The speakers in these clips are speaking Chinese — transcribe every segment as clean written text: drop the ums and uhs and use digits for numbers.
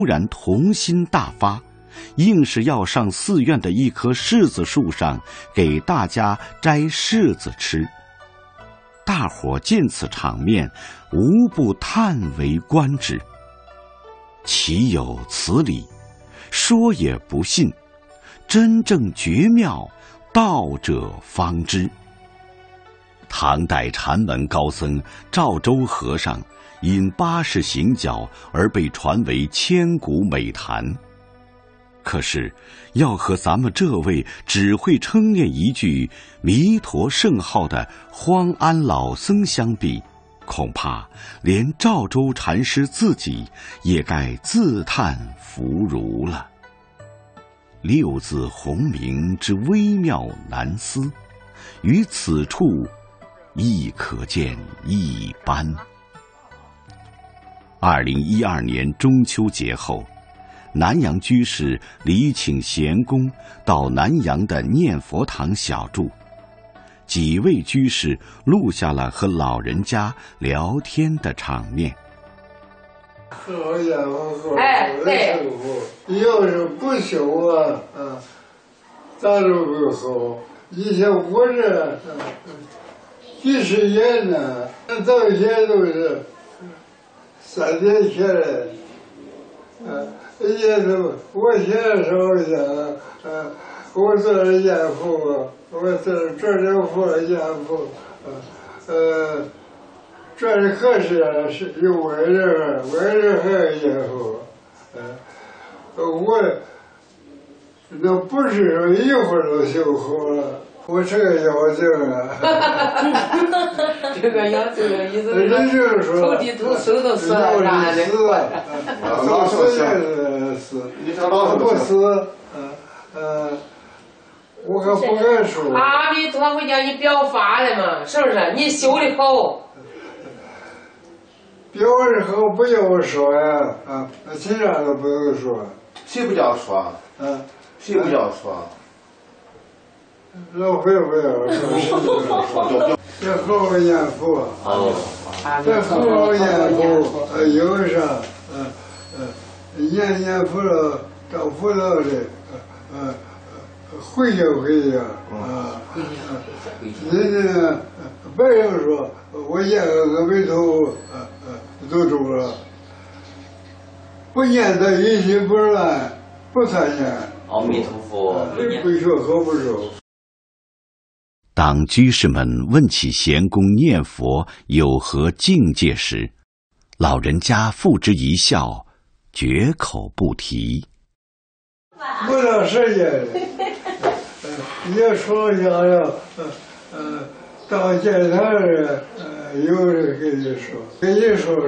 突然童心大发，硬是要上寺院的一棵柿子树上给大家摘柿子吃。大伙见此场面，无不叹为观止。岂有此理！说也不信，真正绝妙，道者方知。唐代禅门高僧赵州和尚因80行脚而被传为千古美谈。可是要和咱们这位只会称念一句弥陀圣号的荒安老僧相比，恐怕连赵州禅师自己也该自叹弗如了。六字洪名之微妙难思，于此处亦可见一斑。2012年中秋节后，南阳居士礼请贤公到南阳的念佛堂小住，几位居士录下了和老人家聊天的场面。 喝烟喝对，要是不修咱就不喝。以前我这几十年呢，到现在都是3天前来，也都我现在说一下，我这烟壶，我这壶烟壶，这可是有外人还有烟壶，我那不是说一会儿就修好了。我这个妖精啊， 这个妖精的意思人就是说， 投地图手都死了，啥的。 老死也死，不死，我可不敢说。 阿弥陀佛叫你表法的嘛，是不是？你修的好。 表的好不要说呀，其他都不用说。 谁不叫说？谁不叫说？ 老会不要说，这好好念佛，这好好念佛，有啥，念佛了，到佛道里，回去人家别人说我念个阿弥陀佛，都中了，不念的一心不乱，不参念。 阿弥陀佛， 不学和不熟。 当居士们问起贤公念佛有何境界时，老人家付之一笑，绝口不提。 不长时间，也说想要，到见他人，有人跟你说，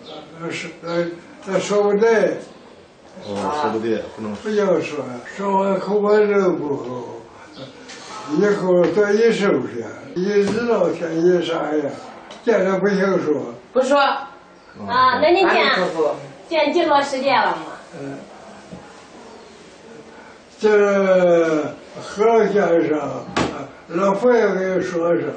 说不对。 说不对，不能不要说，说完口把肉不好。以后多一收拾，一知道天一啥呀，见了不行说。 不说。 那你见几多时间了吗？ 这和先生，老佛爷给你说说，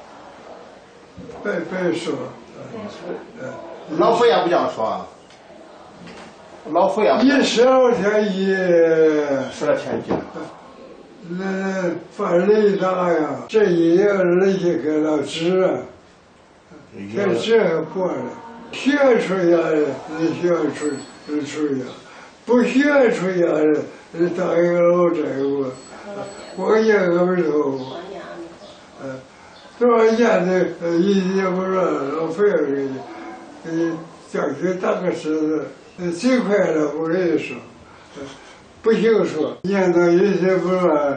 别说。 老佛爷不这样说。老佛爷。 12天 12天见。 那犯雷大呀，这一夜人家给了纸啊，这纸还破了，学出家的你学出家，不学出家的你当一个老债务，我念阿弥陀佛，多少年的一也不让老费给你叫去打个石子，最快了我跟你说。不行说，念到一心不乱，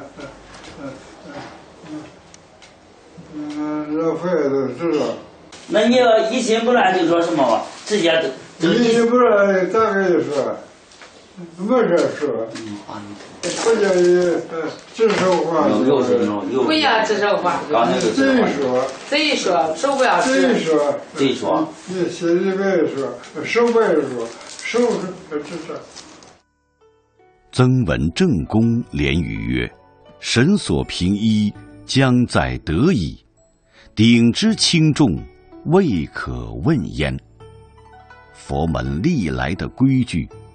老佛爷都知道。 那你要一心不乱就说什么吧？直接都。 一心不乱咋跟你说？没事说。不叫你指手画脚。 不要指手画脚。贼说，手不要指。 贼说。 你心里别说，手不要说，手指手。 曾闻正公连语曰：“神所凭依，将在得矣。鼎之轻重，未可问焉。”佛门历来的规矩，